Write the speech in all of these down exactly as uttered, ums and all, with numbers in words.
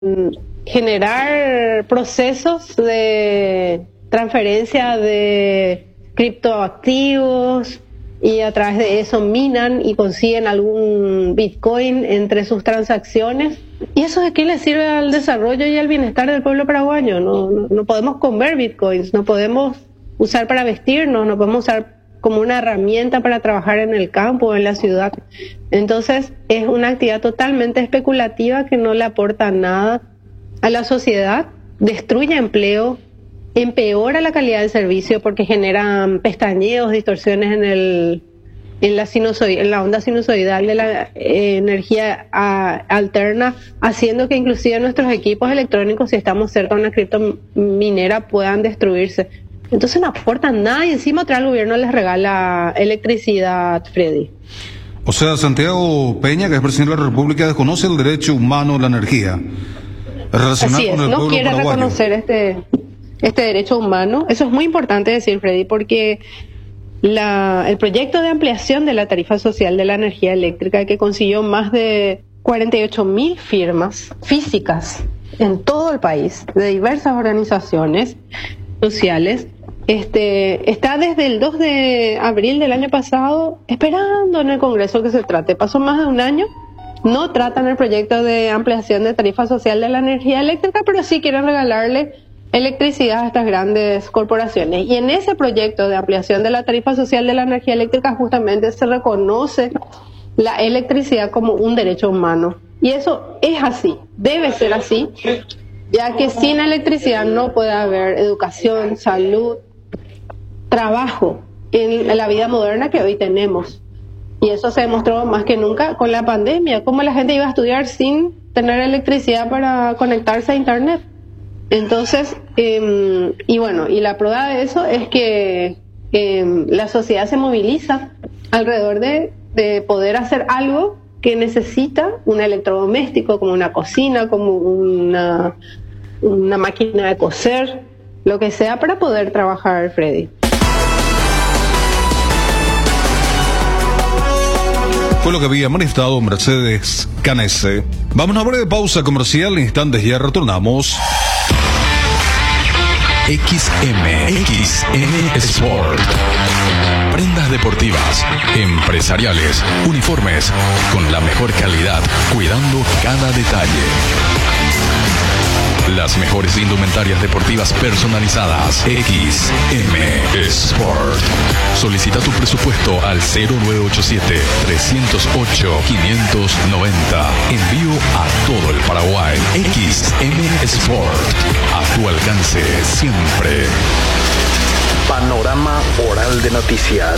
generar procesos de transferencia de criptoactivos y a través de eso minan y consiguen algún Bitcoin entre sus transacciones. ¿Y eso de qué le sirve al desarrollo y al bienestar del pueblo paraguayo? No, no, no podemos comer Bitcoins, no podemos usar para vestirnos, no podemos usar como una herramienta para trabajar en el campo o en la ciudad. Entonces es una actividad totalmente especulativa que no le aporta nada a la sociedad, destruye empleo, empeora la calidad del servicio porque generan pestañeos, distorsiones en el en la sinusoid, en la onda sinusoidal de la eh, energía a, alterna, haciendo que inclusive nuestros equipos electrónicos, si estamos cerca de una criptominera, puedan destruirse. Entonces no aportan nada y encima otra el gobierno les regala electricidad, Freddy. O sea, Santiago Peña, que es presidente de la República, desconoce el derecho humano a la energía. Así es, no quiere paraguayo. reconocer este, este derecho humano. Eso es muy importante decir, Freddy, porque la, el proyecto de ampliación de la tarifa social de la energía eléctrica, que consiguió más de cuarenta y ocho mil firmas físicas en todo el país, de diversas organizaciones sociales, este, está desde el dos de abril del año pasado esperando en el Congreso que se trate. Pasó más de un año. No tratan el proyecto de ampliación de tarifa social de la energía eléctrica, pero sí quieren regalarle electricidad a estas grandes corporaciones. Y en ese proyecto de ampliación de la tarifa social de la energía eléctrica justamente se reconoce la electricidad como un derecho humano. Y eso es así, debe ser así, ya que sin electricidad no puede haber educación, salud, trabajo en la vida moderna que hoy tenemos. Y eso se demostró más que nunca con la pandemia, cómo la gente iba a estudiar sin tener electricidad para conectarse a internet. Entonces, eh, y bueno, y la prueba de eso es que eh, la sociedad se moviliza alrededor de, de poder hacer algo que necesita un electrodoméstico, como una cocina, como una, una máquina de coser, lo que sea para poder trabajar, Freddy. Fue lo que había manifestado Mercedes Canese. Vamos a una breve pausa comercial, en instantes ya retornamos. X M, X M Sport. Prendas deportivas, empresariales, uniformes, con la mejor calidad, cuidando cada detalle. Las mejores indumentarias deportivas personalizadas. X M Sport. Solicita tu presupuesto al cero nueve ocho siete, tres cero ocho, cinco nueve cero. Envío a todo el Paraguay. X M Sport. A tu alcance siempre. Panorama Oral de Noticias.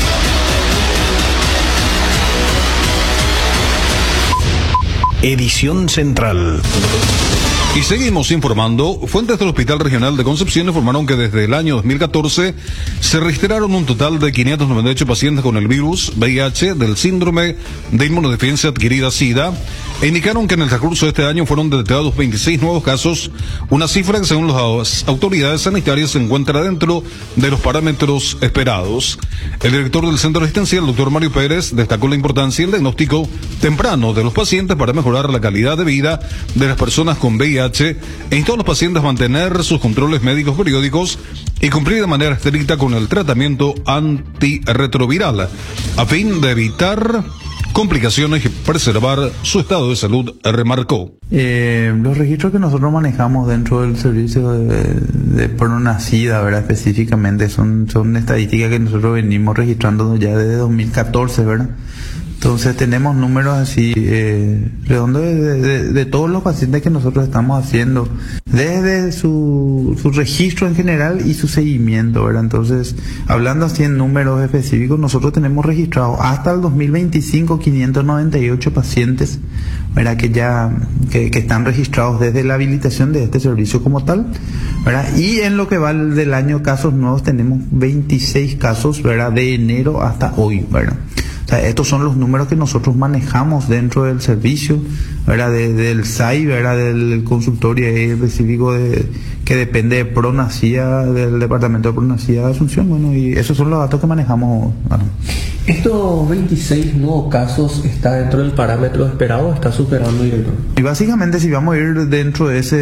Edición Central. Y seguimos informando. Fuentes del Hospital Regional de Concepción informaron que desde el año dos mil catorce se registraron un total de quinientos noventa y ocho pacientes con el virus V I H del síndrome de inmunodeficiencia adquirida SIDA e indicaron que en el transcurso de este año fueron detectados veintiséis nuevos casos, una cifra que según las autoridades sanitarias se encuentra dentro de los parámetros esperados. El director del centro asistencial, el doctor Mario Pérez, destacó la importancia del diagnóstico temprano de los pacientes para mejorar la calidad de vida de las personas con V I H e instó a los pacientes a mantener sus controles médicos periódicos y cumplir de manera estricta con el tratamiento antirretroviral a fin de evitar complicaciones y preservar su estado de salud, remarcó. Eh, los registros que nosotros manejamos dentro del servicio de, de pronacida, ¿verdad? Específicamente son, son estadísticas que nosotros venimos registrando ya desde dos mil catorce, ¿verdad? Entonces tenemos números así eh, redondos de, de, de todos los pacientes que nosotros estamos haciendo, desde su, su registro en general y su seguimiento, ¿verdad? Entonces, hablando así en números específicos, nosotros tenemos registrados hasta el dos mil veinticinco quinientos noventa y ocho pacientes, ¿verdad? Que ya que, que están registrados desde la habilitación de este servicio como tal, ¿verdad? Y en lo que va del año casos nuevos tenemos veintiséis casos, ¿verdad? De enero hasta hoy, ¿verdad? O O sea, estos son los números que nosotros manejamos dentro del servicio, ¿verdad? De, del S A I, ¿verdad? Del consultorio específico de, que depende de Pronacía, del departamento de Pronacía de Asunción. Bueno, y esos son los datos que manejamos. Bueno. ¿Estos veintiséis nuevos casos está dentro del parámetro esperado o está superando, director? Y básicamente si vamos a ir dentro de ese